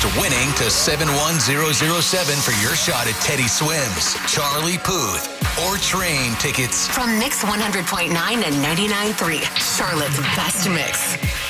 Text winning to 71007 for your shot at Teddy Swims, Charlie Puth, or train tickets from Mix 100.9 and 99.3, Charlotte's best mix.